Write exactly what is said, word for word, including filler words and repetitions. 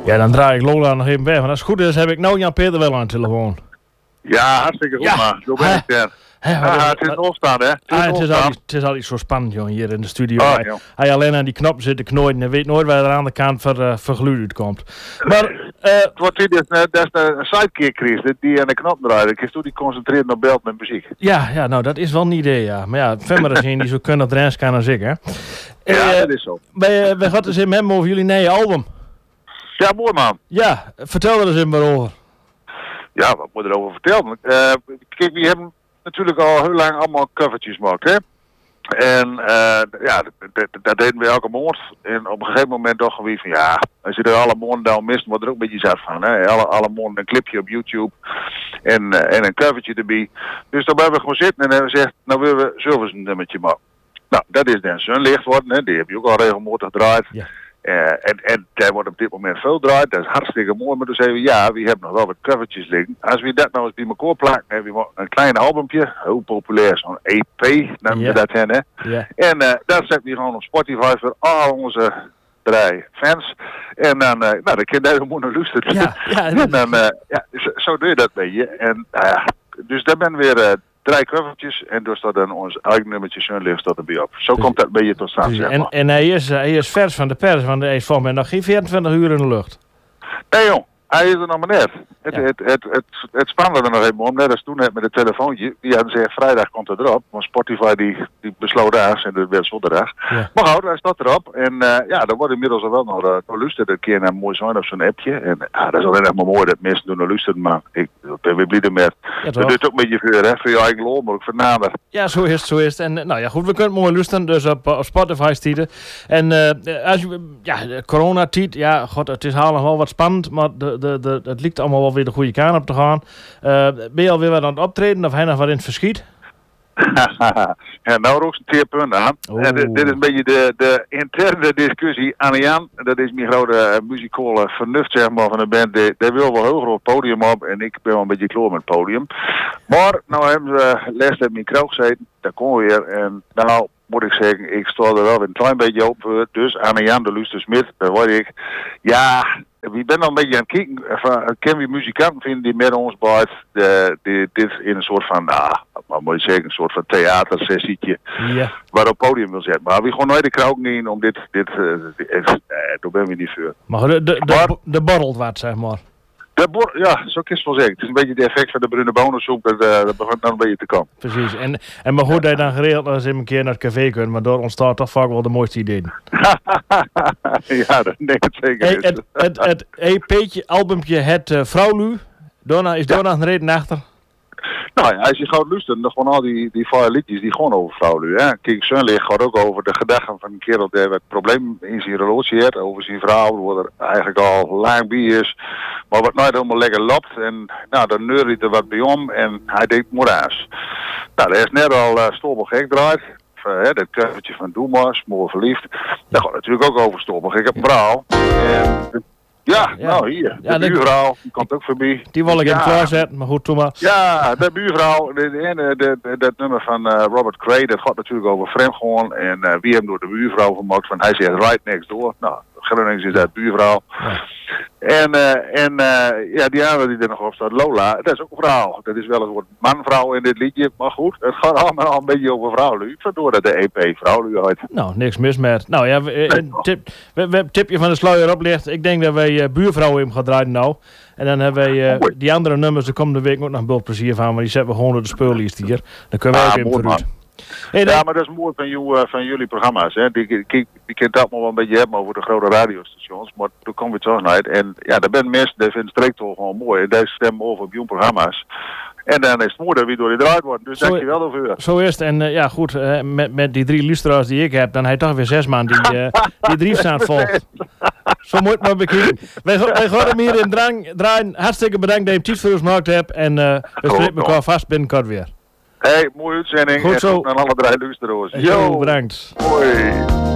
Ja, dan draai ik Lola nog even weg. Maar als het goed is, heb ik nou Jan Peter wel aan de telefoon. Ja, hartstikke goed, Ja. man. Zo ben Hè? ik er. Hè, Ja, maar- het is een opstaan, hè? Het is Ah, een het, is opstaan. altijd, het is altijd zo spannend, jongen, hier in de studio. Oh, hij, joh. hij alleen aan die knop zit te knooien en weet nooit waar er aan de kant voor, uh, voor geluid uitkomt. Maar, eh, Het wordt weer dus, eh, dat is de sidekick, Chris, die aan de knop draait. Ik is toen die concentreert op beeld met muziek. ja, ja, nou, dat is wel een idee, ja. Maar ja, Femmer is een die zo kunnen drens kan als ik, hè. Ja, Eh, dat is zo. wij, wij gaan eens in hebben over jullie nieuwe album. Ja, mooi, man. Ja, vertel er eens in maar over. Ja, wat moet ik erover vertellen? Eh, kijk, we hebben natuurlijk al heel lang allemaal covertjes gemaakt, hè? En eh, ja, dat, dat, dat deden we elke maand. En op een gegeven moment dachten we van ja, als je er alle maanden dan mist, wordt er ook een beetje zat van. Hè? Alle, alle maanden een clipje op YouTube en, uh, en een covertje erbij. Dus dan hebben we gewoon zitten en hebben we gezegd, nou willen we zelfs een nummertje maken. Nou, dat is dan Zonlicht worden, hè? Die heb je ook al regelmatig gedraaid. Ja. Uh, en, en daar wordt op dit moment veel draait. Dat is hartstikke mooi. Maar dan zeggen we, ja, we hebben nog wel wat covertjes liggen. Als we dat nou eens bij elkaar plakken, hebben we een klein albumpje. Heel populair, zo'n E P, noemen Ja. we dat hen, hè. Ja. En uh, dat zetten we gewoon op Spotify voor al onze drie fans. En dan, uh, nou, dan kun je daar mooi naar luisteren. Ja, ja, en dan, uh, ja, zo, zo doe je dat bij je. En, uh, ja, dus daar ben weer... Uh, Drie covertjes en dus staat dan ons eigen nummertje Zonlicht staat erbij op. Zo komt dat bij je tot stand, zeg En, maar. en hij, is, hij is vers van de pers, want hij is volgens mij nog geen vierentwintig uur in de lucht. Nee jong, hij is er nog maar net. Het, Ja. het, het, het, het spannende er nog even om, net als toen net met het telefoontje. Die hadden gezegd, vrijdag komt het erop. Maar Spotify die, die besloot daags en de werd zondag. Ja. Maar goed, hij staat erop. En uh, ja, dan wordt inmiddels al wel nog uh, luisteren. Een keer naar mooi zijn op zo'n appje. En uh, dat is alleen nog maar mooi dat mensen doen naar luisteren. Maar ik ben weer blij met. Ja, Dat toch? doet ook een beetje voor, hè, voor je eigen lol, maar ook voor nader. Ja, zo is het, zo is het. En eh, nou ja, goed, we kunnen mooi luisteren, dus op, op Spotify stieten. En eh, als je, ja, de coronatijd, ja, god, het is allemaal wel wat spannend, maar de, de, de, het lijkt allemaal wel weer de goede kant op te gaan. Uh, ben je alweer wat aan het optreden of hij nog wat in het verschiet? Ja, nou ook een teerpunt aan. Oeh. En dit, dit is een beetje de, de interne discussie. Anne Jan, dat is mijn grote uh, muzikale vernuft zeg maar, van de band. Die, die wil wel heel groot podium op en ik ben wel een beetje klaar met het podium. Maar nou hebben ze uh, les in mijn kroeg gezeten, daar kon weer. En nou moet ik zeggen, ik sta er wel weer een klein beetje op voor. Dus Anne Jan, de Luster Smit, daar word ik. Ja, we zijn al een beetje aan het kijken. Van, ken we muzikanten vinden die met ons bij de, die, dit in een soort van, nou, maar moet je zeggen, een soort van theatersessietje. Ja. Waar op podium wil zetten. Maar we gewoon nooit de kroeg in om dit, dit, uh, dit uh, daar ben we niet voor. Maar goed, de, de, Maar- de, de borrelt wat, zeg maar. De bor- ja, zo kun je het wel zeggen. Het is een beetje de effect van de bruine bonensoep. Dat, uh, dat begint dan een beetje te komen. Precies. En, en maar goed dat je dan geregeld als een keer naar het café kunt, maar door ontstaat toch vaak wel de mooiste ideeën. Ja, dat denk ik zeker. Hey, niet. het, het, het E P'tje, albumpje, het uh, Vrouwlu. Daarna is daar nog een reden achter. Nou ja, als je gaat luisteren, dan gewoon al die, die vier liedjes die gewoon over vrouwen nu. Hè. Kijk, Zonlicht gaat ook over de gedachten van een kerel die wat probleem in zijn relatie heeft. Over zijn vrouw, waar er eigenlijk al lang bij is. Maar wat nooit helemaal lekker loopt. En nou, dan neuriet er wat bij om en hij denkt moeraas. Nou, daar is net al uh, Stoppel gek draait. Uh, hè, dat covertje van Doe maar, mooi verliefd. Dat gaat natuurlijk ook over Stoppel gek op vrouw. En ja, Ja. nou hier, de Ja, dat- buurvrouw, die komt ook voorbij. Die wil ik in Ja. klaarzetten, maar goed, doe maar. Ja, de buurvrouw, de, de, de, de- de- dat nummer van uh, Robert Cray, dat gaat natuurlijk over vreemdgaan. En uh, wie hem door de buurvrouw gemaakt van, hij zegt right next door. Nou, Gronings is dat buurvrouw. Ja. En, uh, en uh, ja, die andere die er nog op staat, Lola, dat is ook een vrouw. Dat is wel een soort man-vrouw in dit liedje. Maar goed, het gaat allemaal een beetje over vrouwlu. Vandoor dat de E P vrouwlu uit. Nou, niks mis met. Nou ja, we, eh, een tip, we, we, tipje van de sluier oplicht. Ik denk dat wij uh, buurvrouwen in gaan draaien nou. En dan hebben wij uh, Mooi. die andere nummers de komende week ook nog een bult plezier van. Maar die zetten we gewoon door de speellijst hier. Dan kunnen wij Ah, ook even mooi, vooruit. man. Hey, dan- Ja, maar dat is mooi van, jou, uh, van jullie programma's. Hè. Die, die, die, die kunt dat wel een beetje hebben over de grote radiostations. Maar toen komen we toch uit. En ja, daar zijn mensen die vinden streektol gewoon mooi. En daar stemmen over op jullie programma's. En dan is het mooi dat we door die draait worden. Dus Zo- dankjewel daarvoor. Zo is het. En uh, ja, goed, uh, met, met die drie luisteraars die ik heb, dan heb je toch weer zes man die, uh, die driefstaand volgt. Zo moet het maar bekijken. Wij, ga- wij gaan hem hier in drang, draaien. Hartstikke bedankt dat je tijd voor ons gemaakt hebt. En uh, we Goed, spreken elkaar vast binnenkort weer. Hey, mooie uitzending. Goed En zo. goed aan alle drie luisteraars. Yo, bedankt. Hoi.